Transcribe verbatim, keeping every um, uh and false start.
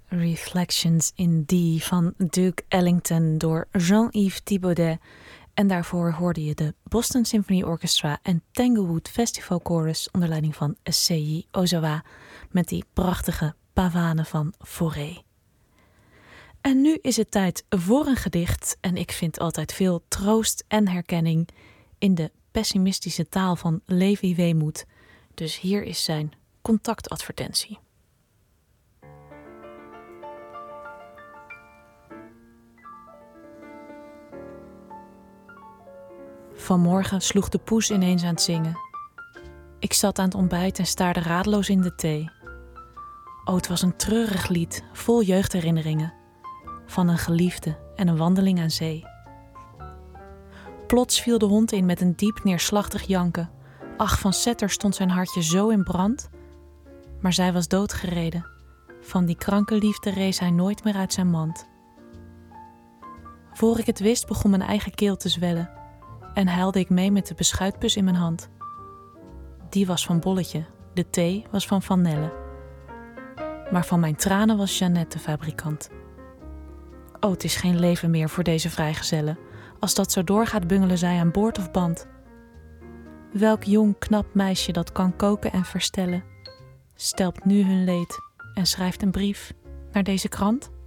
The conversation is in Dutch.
Reflections in D van Duke Ellington door Jean-Yves Thibaudet. En daarvoor hoorde je de Boston Symphony Orchestra en Tanglewood Festival Chorus onder leiding van Seiji Ozawa met die prachtige pavane van Fauré. En nu is het tijd voor een gedicht en ik vind altijd veel troost en herkenning in de pessimistische taal van Levi Weemoed. Dus hier is zijn contactadvertentie. Vanmorgen sloeg de poes ineens aan het zingen. Ik zat aan het ontbijt en staarde radeloos in de thee. Oh, het was een treurig lied, vol jeugdherinneringen. Van een geliefde en een wandeling aan zee. Plots viel de hond in met een diep neerslachtig janken. Ach, van Setter stond zijn hartje zo in brand. Maar zij was doodgereden. Van die kranke liefde rees hij nooit meer uit zijn mand. Voor ik het wist begon mijn eigen keel te zwellen. En huilde ik mee met de beschuitbus in mijn hand. Die was van Bolletje, de thee was van Van Nelle. Maar van mijn tranen was Jeannette de fabrikant. Oh, het is geen leven meer voor deze vrijgezellen. Als dat zo doorgaat bungelen zij aan boord of band. Welk jong knap meisje dat kan koken en verstellen, stelpt nu hun leed en schrijft een brief naar deze krant?